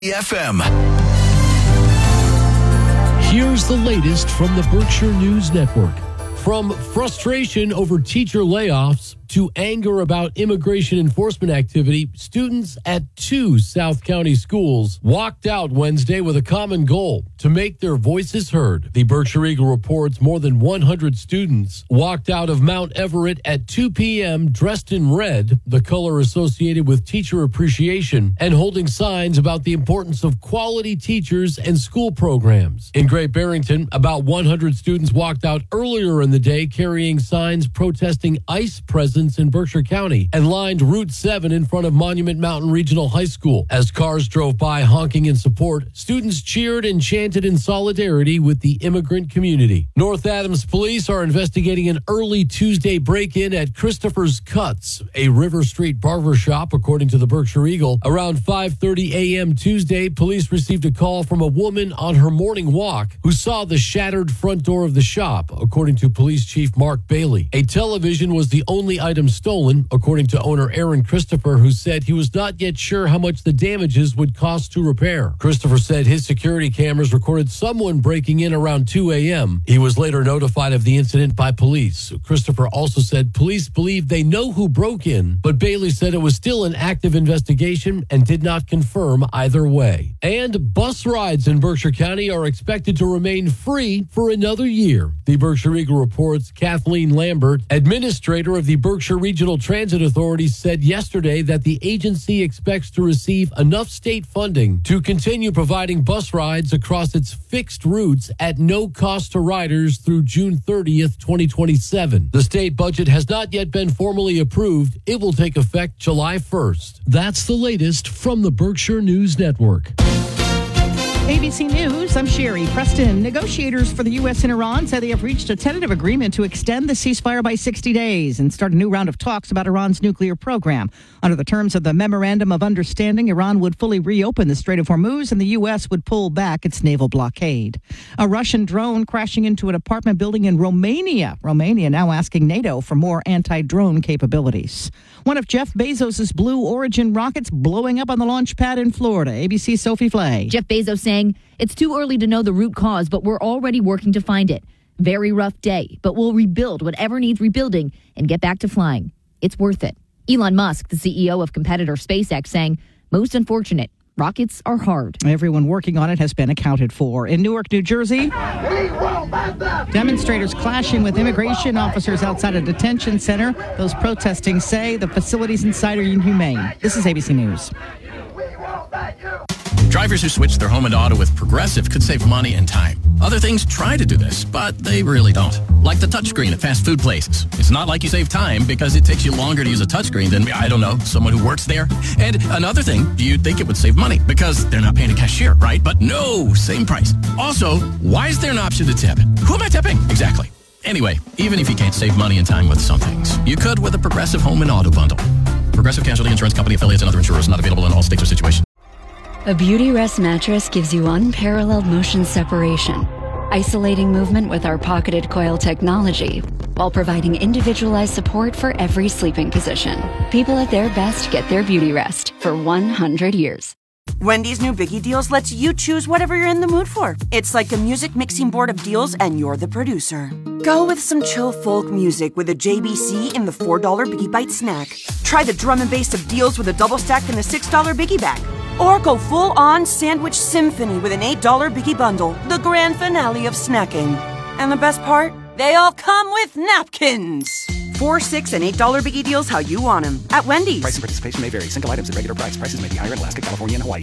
FM. Here's the latest from the Berkshire News Network. From frustration over teacher layoffs to anger about immigration enforcement activity, students at 2 South County schools walked out Wednesday with a common goal: to make their voices heard. The Berkshire Eagle reports more than 100 students walked out of Mount Everett at 2 p.m. dressed in red, the color associated with teacher appreciation, and holding signs about the importance of quality teachers and school programs. In Great Barrington, about 100 students walked out earlier in the day carrying signs protesting ICE presence in Berkshire County and lined Route 7 in front of Monument Mountain Regional High School. As cars drove by honking in support, students cheered and chanted in solidarity with the immigrant community. North Adams police are investigating an early Tuesday break-in at Christopher's Cuts, a River Street barbershop, according to the Berkshire Eagle. Around 5:30 a.m. Tuesday, police received a call from a woman on her morning walk who saw the shattered front door of the shop, according to Police Chief Mark Bailey. A television was the only item stolen, according to owner Aaron Christopher, who said he was not yet sure how much the damages would cost to repair. Christopher said his security cameras recorded someone breaking in around 2 a.m. He was later notified of the incident by police. Christopher also said police believe they know who broke in, but Bailey said it was still an active investigation and did not confirm either way. And bus rides in Berkshire County are expected to remain free for another year. The Berkshire Eagle reports Kathleen Lambert, administrator of the Berkshire Regional Transit Authority, said yesterday that the agency expects to receive enough state funding to continue providing bus rides across its fixed routes at no cost to riders through June 30th, 2027. The state budget has not yet been formally approved. It will take effect July 1st. That's the latest from the Berkshire News Network. ABC News, I'm Sherry Preston. Negotiators for the U.S. and Iran say they have reached a tentative agreement to extend the ceasefire by 60 days and start a new round of talks about Iran's nuclear program. Under the terms of the Memorandum of Understanding, Iran would fully reopen the Strait of Hormuz and the U.S. would pull back its naval blockade. A Russian drone crashing into an apartment building in Romania. Romania now asking NATO for more anti-drone capabilities. One of Jeff Bezos' Blue Origin rockets blowing up on the launch pad in Florida. ABC Sophie Flay. Jeff Bezos saying, "It's too early to know the root cause, but we're already working to find it. Very rough day, but we'll rebuild whatever needs rebuilding and get back to flying. It's worth it." Elon Musk, the CEO of competitor SpaceX, saying, "Most unfortunate. Rockets are hard." Everyone working on it has been accounted for. In Newark, New Jersey, demonstrators clashing with immigration officers outside a detention center. Those protesting say the facilities inside are inhumane. This is ABC News. Drivers who switch their home and auto with Progressive could save money and time. Other things try to do this, but they really don't. Like the touchscreen at fast food places. It's not like you save time because it takes you longer to use a touchscreen than, I don't know, someone who works there. And another thing, you'd think it would save money because they're not paying a cashier, right? But no, same price. Also, why is there an option to tip? Who am I tipping? Exactly. Anyway, even if you can't save money and time with some things, you could with a Progressive home and auto bundle. Progressive Casualty Insurance Company affiliates and other insurers, not available in all states or situations. A Beautyrest mattress gives you unparalleled motion separation, isolating movement with our pocketed coil technology, while providing individualized support for every sleeping position. People at their best get their Beautyrest for 100 years. Wendy's new Biggie Deals lets you choose whatever you're in the mood for. It's like a music mixing board of deals and you're the producer. Go with some chill folk music with a JBC in the $4 Biggie Bite snack. Try the drum and bass of deals with a double stack in the $6 Biggie Bag. Or go full-on sandwich symphony with an $8 Biggie Bundle, the grand finale of snacking. And the best part? They all come with napkins. $4, $6, and $8 Biggie Deals how you want them. At Wendy's. Price and participation may vary. Single items at regular price. Prices may be higher in Alaska, California, and Hawaii.